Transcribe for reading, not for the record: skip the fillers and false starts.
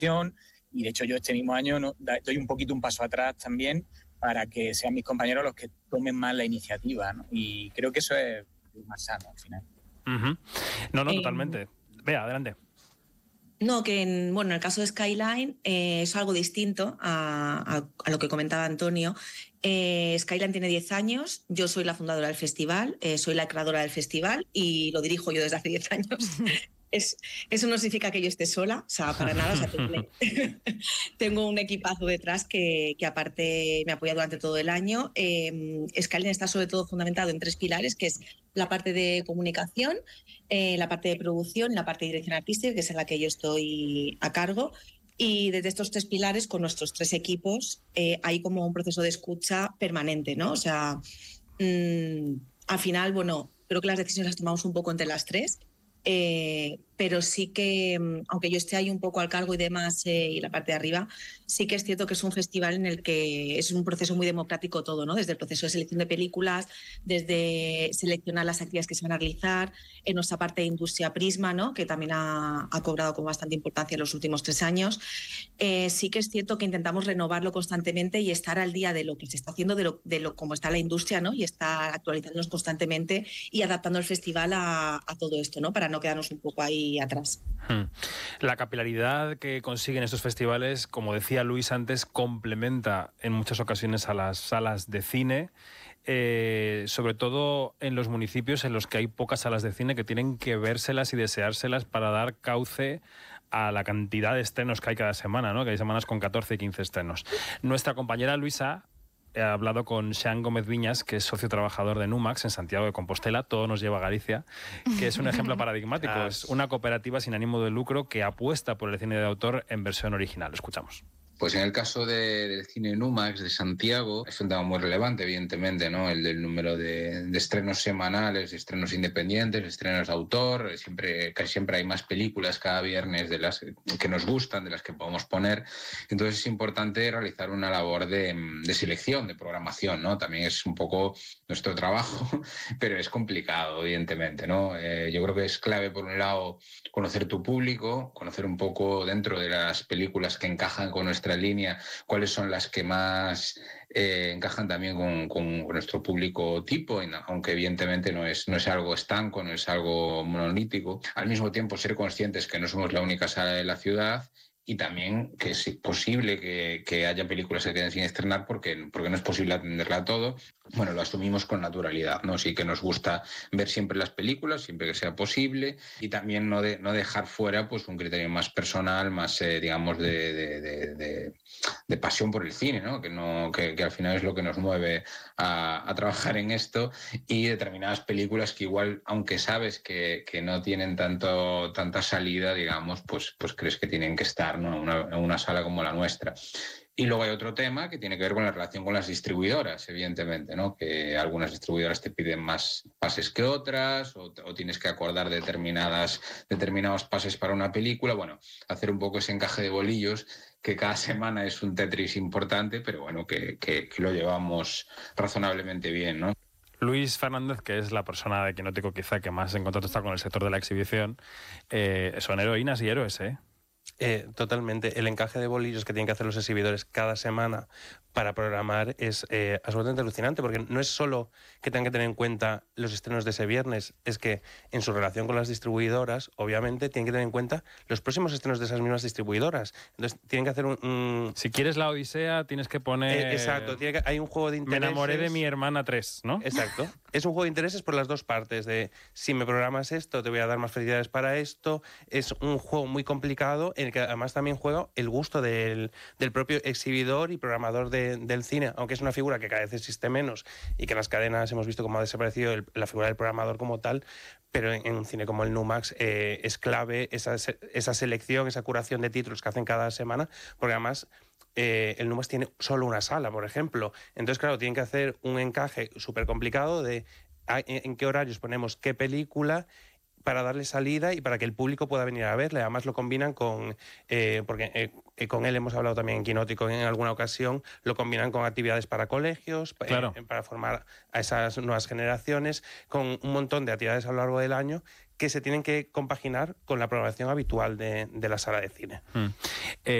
y de hecho yo este mismo año doy un poquito un paso atrás también para que sean mis compañeros los que tomen más la iniciativa, ¿no? Y creo que eso es más sano al final. Uh-huh. No, totalmente. Vea, adelante. No, que en el caso de Skyline es algo distinto a lo que comentaba Antonio. Skyline tiene 10 años, yo soy la fundadora del festival, soy la creadora del festival y lo dirijo yo desde hace 10 años. Eso no significa que yo esté sola, o sea, para nada. O sea, tengo un equipazo detrás que aparte me apoya durante todo el año. Skyline está sobre todo fundamentado en 3 pilares, que es la parte de comunicación, la parte de producción y la parte de dirección artística, que es en la que yo estoy a cargo. Y desde estos 3 pilares, con nuestros 3 equipos, hay como un proceso de escucha permanente, ¿no? O sea, al final, creo que las decisiones las tomamos un poco entre las 3. Pero sí que, aunque yo esté ahí un poco al cargo y demás, y la parte de arriba, sí que es cierto que es un festival en el que es un proceso muy democrático todo, ¿no? Desde el proceso de selección de películas, desde seleccionar las actividades que se van a realizar, en nuestra parte de industria Prisma, ¿no? Que también ha cobrado con bastante importancia en los últimos 3 años. Sí que es cierto que intentamos renovarlo constantemente y estar al día de lo que se está haciendo, de lo cómo está la industria, ¿no? Y estar actualizándonos constantemente y adaptando el festival a todo esto, ¿no? Para no quedarnos un poco ahí atrás. La capilaridad que consiguen estos festivales, como decía Luis antes, complementa en muchas ocasiones a las salas de cine, sobre todo en los municipios en los que hay pocas salas de cine que tienen que vérselas y deseárselas para dar cauce a la cantidad de estrenos que hay cada semana, ¿no? Que hay semanas con 14 y 15 estrenos. Nuestra compañera Luisa he hablado con Sean Gómez Viñas, que es socio trabajador de Numax en Santiago de Compostela, todo nos lleva a Galicia, que es un ejemplo paradigmático. Es una cooperativa sin ánimo de lucro que apuesta por el cine de autor en versión original. Lo escuchamos. Pues en el caso del cine Numax de Santiago es un tema muy relevante, evidentemente, ¿no? El del número de estrenos semanales, estrenos independientes, estrenos de autor. Casi siempre hay más películas cada viernes de las que nos gustan, de las que podemos poner. Entonces es importante realizar una labor de selección, de programación, ¿no? También es un poco nuestro trabajo, pero es complicado, evidentemente, ¿no? Yo creo que es clave, por un lado, conocer tu público, conocer un poco dentro de las películas que encajan con nuestra línea, cuáles son las que más encajan también con nuestro público tipo, aunque evidentemente no es algo estanco, no es algo monolítico. Al mismo tiempo, ser conscientes que no somos la única sala de la ciudad y también que es posible que haya películas que queden sin estrenar porque no es posible atenderla a todo. Bueno, lo asumimos con naturalidad, ¿no? Sí que nos gusta ver siempre las películas, siempre que sea posible, y también no dejar fuera pues un criterio más personal, más digamos de pasión por el cine, ¿no? Que al final es lo que nos mueve a trabajar en esto, y determinadas películas que igual, aunque sabes que no tienen tanta salida, digamos, pues crees que tienen que estar, ¿no? en una sala como la nuestra. Y luego hay otro tema que tiene que ver con la relación con las distribuidoras, evidentemente, ¿no? Que algunas distribuidoras te piden más pases que otras, o tienes que acordar determinados pases para una película. Bueno, hacer un poco ese encaje de bolillos, que cada semana es un Tetris importante, pero bueno, que lo llevamos razonablemente bien, ¿no? Luis Fernández, que es la persona de Quinótico quizá que más en contacto está con el sector de la exhibición, son heroínas y héroes, ¿eh? Totalmente. El encaje de bolillos que tienen que hacer los exhibidores cada semana para programar es absolutamente alucinante, porque no es solo que tengan que tener en cuenta los estrenos de ese viernes, es que en su relación con las distribuidoras, obviamente, tienen que tener en cuenta los próximos estrenos de esas mismas distribuidoras. Entonces, tienen que hacer Si quieres La Odisea, tienes que poner... exacto, hay un juego de intereses... Me enamoré de mi hermana 3, ¿no? Exacto. Es un juego de intereses por las dos partes, de si me programas esto, te voy a dar más felicidades para esto. Es un juego muy complicado en el que además también juega el gusto del propio exhibidor y programador del cine, aunque es una figura que cada vez existe menos y que en las cadenas hemos visto cómo ha desaparecido la figura del programador como tal, pero en un cine como el Numax es clave esa selección, esa curación de títulos que hacen cada semana, porque además el Numax tiene solo una sala, por ejemplo. Entonces, claro, tienen que hacer un encaje súper complicado de en qué horarios ponemos qué película para darle salida y para que el público pueda venir a verle. Además lo combinan con, porque con él hemos hablado también en Quinótico en alguna ocasión, lo combinan con actividades para colegios, claro, para formar a esas nuevas generaciones, con un montón de actividades a lo largo del año que se tienen que compaginar con la programación habitual de la sala de cine.